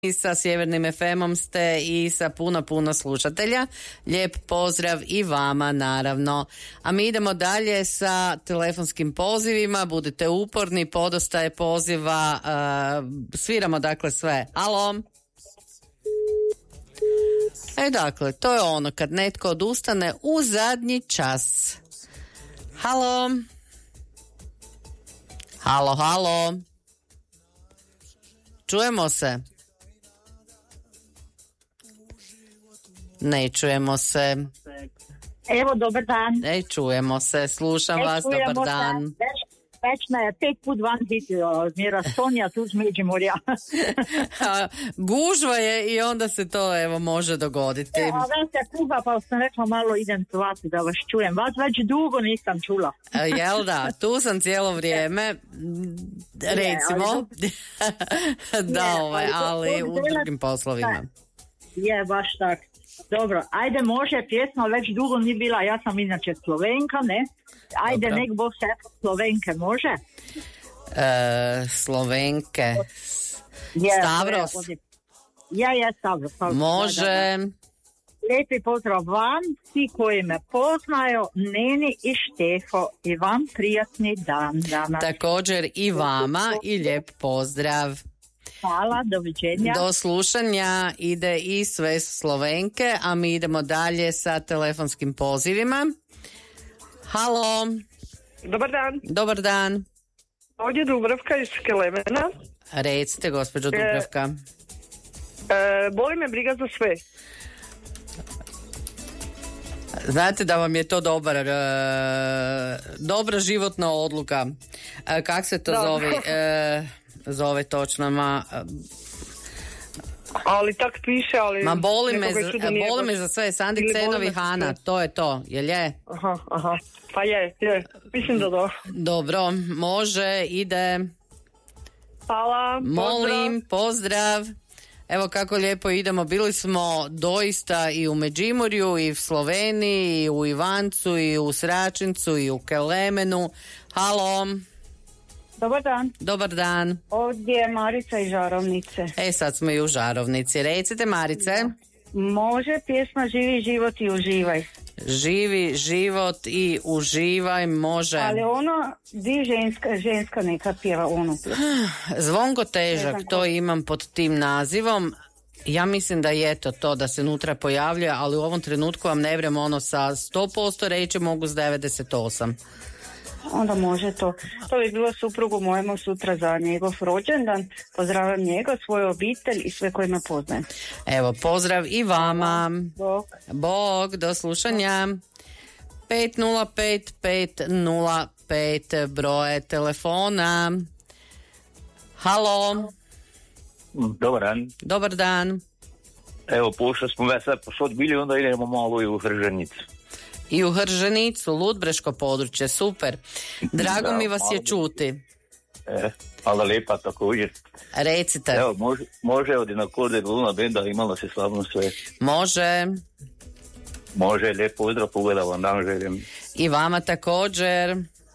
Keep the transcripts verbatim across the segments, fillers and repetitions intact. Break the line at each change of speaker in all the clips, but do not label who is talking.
I sa Sjevernim ef emom ste i sa puno, puno slušatelja. Lijep pozdrav i vama, naravno. A mi idemo dalje sa telefonskim pozivima. Budite uporni, podosta je poziva. Uh, sviramo dakle sve. Alo? E dakle, to je ono kad netko odustane u zadnji čas. Halo? Halo, halo? Čujemo se? Ne čujemo se.
Evo, dobar dan.
Ne čujemo se, slušam
e,
vas, dobar dan.
Se. Već, već me pet put van biti, mjera Sonja tu s Međimurja.
Gužva je i onda se to evo može dogoditi.
E, a vas je Kuba, pa sam rekla malo idem s vas da vas čujem. Vas već dugo nisam čula.
Jel da, tu sam cijelo vrijeme, recimo, da ovaj, ali u drugim poslovima.
Je, baš tak. Dobro, ajde može pjesma, već dugo nije bila, ja sam inače Slovenka, ne? Ajde, dobro. Nek bo se Slovenke, može?
E, Slovenke.
Je,
Stavros.
Ja, je, Stavros. Stavros.
Može.
Da, da. Lijepi pozdrav vam, svi koji me poznaju, Neni i Štefo, i vam prijatni dan danas.
Također i vama i lijep pozdrav.
Hvala, doviđenja.
Do slušanja, ide i sve Slovenke, a mi idemo dalje sa telefonskim pozivima. Halo.
Dobar dan.
Dobar dan.
Ovdje Dubravka iz Kelemena.
Recite, gospođo Dubravka.
E, e, boli me briga za sve.
Znate da vam je to dobar, e, dobra životna odluka. E, kak se to da. zove? E, zove točno, ma...
Ali tak piše, ali...
Ma boli me, za, boli me za sve, Sandi Cenovi Hana, to je to, jel je?
Aha, aha, pa je, je, mislim da do.
Dobro, može, ide.
Hvala,
molim, pozdrav. Evo kako lijepo idemo, bili smo doista i u Međimurju, i u Sloveniji, i u Ivancu, i u Sračincu, i u Kelemenu. Halo.
Dobar dan.
Dobar dan.
Ovdje je Marica iz Žarovnice.
E, sad smo i u Žarovnici. Recite, Marice.
Može pjesma Živi život i uživaj.
Živi život i uživaj, može.
Ali ono, di ženska, ženska neka pjeva onu pjesmu.
Zvonko težak, to imam pod tim nazivom. Ja mislim da je to to, da se nutra pojavljuje, ali u ovom trenutku vam ne vrem ono sa sto posto reći, mogu s devedeset osam.
Onda može to. To bi bilo suprugu mojemu sutra za njegov rođendan. Pozdravljam njega, svoju obitelj i sve koji me poznaju.
Evo, pozdrav i vama.
Bog.
Bog, do slušanja. pet nula pet pet nula pet broje telefona. Halo.
Dobar dan.
Dobar dan.
Evo, pošto smo već sad posod bili, onda idemo malo i u Hrženicu.
I u Hrženicu, Ludbreško područje, super. Drago da, mi vas je čuti.
E, hvala lijepa također.
Recite.
Evo, može, može od Inakorde Gluna Benda, imalo se slavno sve.
Može.
Može, lijep pozdrav, pogleda vam dan željem.
I vama također.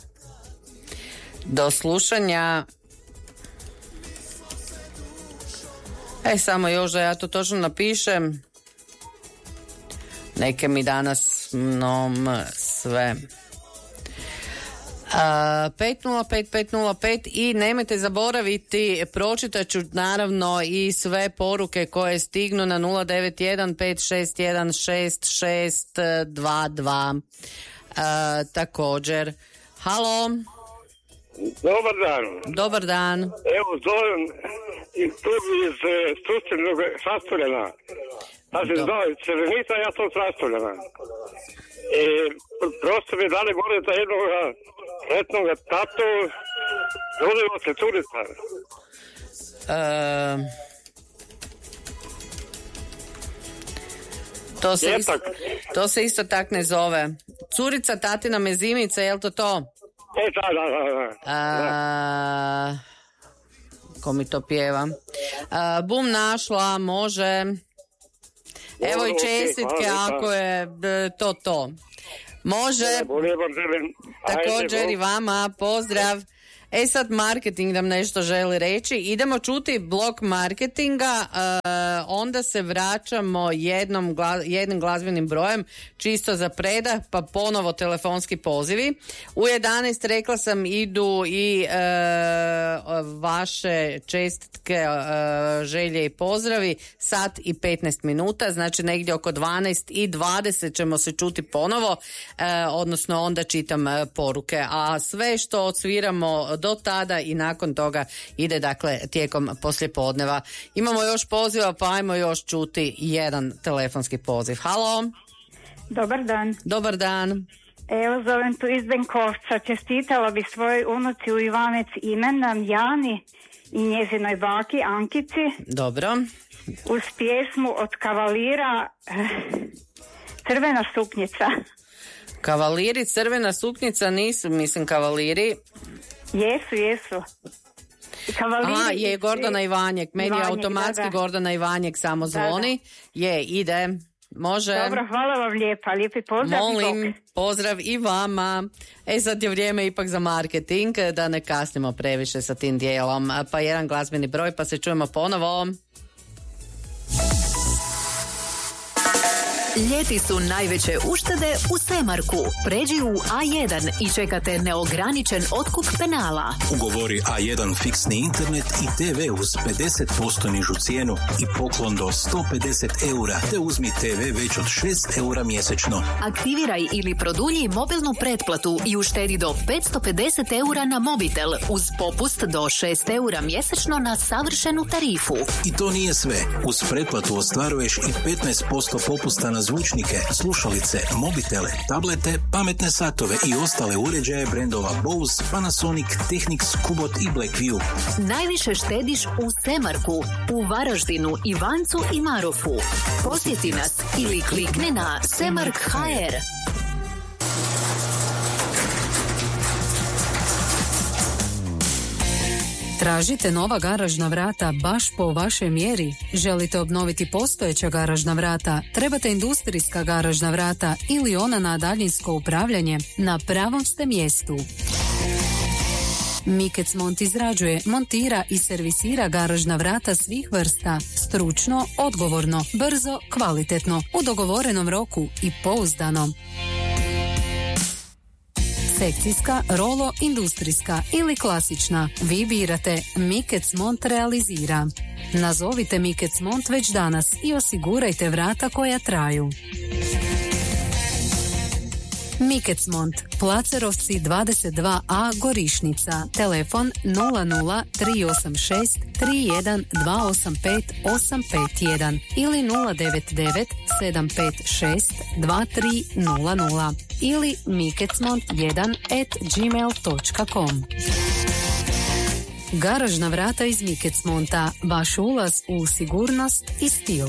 Do slušanja. E, samo još da ja to točno napišem. Neke mi danas nom sve. Uh, pet nula pet pet nula pet i nemojte zaboraviti, pročitat ću naravno i sve poruke koje stignu na nula devet jedan pet šest jedan šest šest dva dva. Uh, također. Halo.
Dobar dan.
Dobar dan.
Evo zovem iz iz Stručenog Sastoljena. Znači, znao, Crvenica, ja sam Sastoljena. I prosto mi dali gore za jednog sretnog tatu, zovemo se Curica.
Uh, to, se isto, to se isto tak ne zove. Curica tatina Mezimica, je li to to?
E, da, da, da. da.
Uh, ko mi to pjeva? Uh, bum našla, može... Evo i čestitke ako je to to. Može. Također i vama, pozdrav. E sad marketing nam nešto želi reći. Idemo čuti blok marketinga, uh, onda se vraćamo jednom gla, jednim glazbenim brojem, čisto za predah, pa ponovo telefonski pozivi. U jedanaest rekla sam idu i uh, vaše čestitke, uh, želje i pozdravi, sat i petnaest minuta, znači negdje oko dvanaest i dvadeset ćemo se čuti ponovo, uh, odnosno onda čitam uh, poruke, a sve što odsviramo do tada i nakon toga ide dakle tijekom poslijepodneva. Imamo još poziva, pa ajmo još čuti jedan telefonski poziv. Halo?
Dobar dan.
Dobar dan.
Evo, zovem tu iz Benkovca. Čestitala bi svojoj unuci u Ivanec imendan Jani i njezinoj baki Ankici.
Dobro.
Uz pjesmu od Kavalira Crvena suknjica.
Kavaliri, crvena suknjica nisu, mislim, kavaliri.
Jesu, jesu. Kavaliri.
Aha, je Gordana Ivanjek. Meni
Ivanjek,
automatski
da, da. Gordana
Ivanjek samo zvoni. Da, da. Je, ide. Može.
Dobro, hvala vam lijepa. Lijepi pozdrav.
Molim, pozdrav i vama. E sad je vrijeme ipak za marketing, da ne kasnimo previše sa tim dijelom. Pa jedan glazbeni broj, pa se čujemo ponovo.
Ljeti su najveće uštede u Semarku. Pređi u A jedan i čekate neograničen otkup penala.
Ugovori A jedan fiksni internet i te ve uz pedeset posto nižu cijenu i poklon do sto pedeset eura, te uzmi te ve već od šest eura mjesečno.
Aktiviraj ili produlji mobilnu pretplatu i uštedi do petsto pedeset eura na mobitel uz popust do šest eura mjesečno na savršenu tarifu.
I to nije sve. Uz pretplatu ostvaruješ i petnaest posto popusta na zvučnike, slušalice, mobitele, tablete, pametne satove i ostale uređaje brendova Bose, Panasonic, Technics, Kubot i Blackview.
Najviše štediš u Semarku, u Varaždinu, Ivancu i Marofu. Posjeti nas ili klikni na semark tačka ha er.
Tražite nova garažna vrata baš po vašoj mjeri? Želite obnoviti postojeća garažna vrata? Trebate industrijska garažna vrata ili ona na daljinsko upravljanje? Na pravom ste mjestu. Mikec Mont izrađuje, montira i servisira garažna vrata svih vrsta, stručno, odgovorno, brzo, kvalitetno, u dogovorenom roku i pouzdano. Sekcijska, rolo, industrijska ili klasična. Vi birate. Mikec Mont realizira. Nazovite Mikec Mont već danas i osigurajte vrata koja traju. Mikec Mont, Placerovci dvadeset dva a Gorišnica, telefon nula nula tri osam šest tri jedan dva osam pet osam pet jedan ili nula devet devet sedam pet šest dva tri nula nula ili mikecmont jedan at gmail dot com. Garažna vrata iz Mikec Monta, vaš ulaz u sigurnost i stil.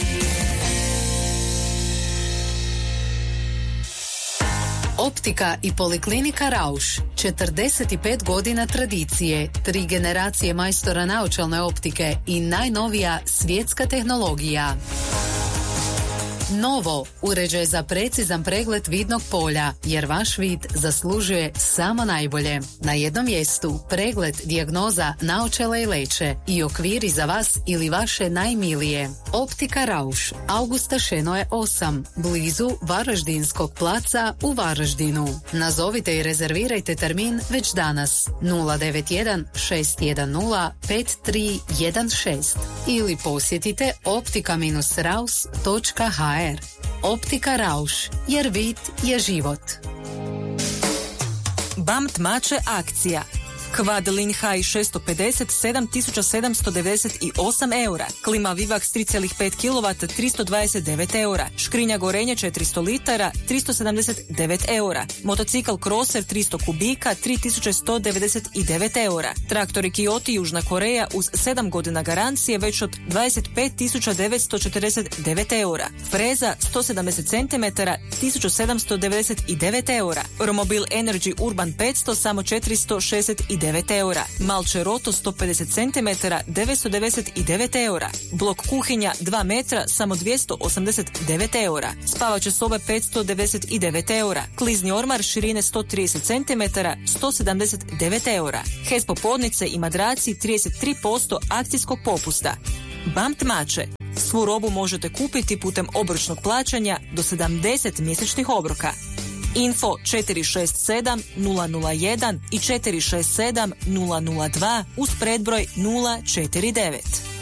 Optika i poliklinika Rauš, četrdeset pet godina tradicije, tri generacije majstora naočalne optike i najnovija svjetska tehnologija. Novo, uređaj za precizan pregled vidnog polja, jer vaš vid zaslužuje samo najbolje. Na jednom mjestu pregled, dijagnoza, naočala i leće i okviri za vas ili vaše najmilije. Optika Rauš, Augusta Šenoje osam, blizu Varaždinskog placa u Varaždinu. Nazovite i rezervirajte termin već danas nula devet jedan šest jedan nula pet tri jedan šest ili posjetite optika raus dot ha er. Optika Rauš, jer vid je život.
Bamt Mače akcija. Quad Linhai šesto pedeset sedam tisuća sedamsto devedeset osam eura. Klima Vivax tri zarez pet kilovata tristo dvadeset devet eura. Škrinja gorenje četiristo litara tristo sedamdeset devet eura. Motocikl Crosser tristo kubika tri tisuće sto devedeset devet eura. Traktori Kiyoti Južna Koreja uz sedam godina garancije već od dvadeset pet tisuća devetsto četrdeset devet eura. Freza sto sedamdeset centimetara tisuću sedamsto devedeset devet eura. Romobil Energy Urban petsto samo četiristo šezdeset devet devet eura. Malče Roto sto pedeset centimetara devetsto devedeset devet eura. Blok kuhinja dva metra samo dvjesto osamdeset devet eura. Spavaće sobe petsto devedeset devet eura. Klizni ormar širine sto trideset centimetara sto sedamdeset devet eura. Hes popodnice i madraci trideset tri posto akcijskog popusta. Bamt mače. Svu robu možete kupiti putem obročnog plaćanja do sedamdeset mjesečnih obroka. Info četiri šest sedam nula nula jedan i četiri šest sedam nula nula dva uz predbroj nula četiri devet.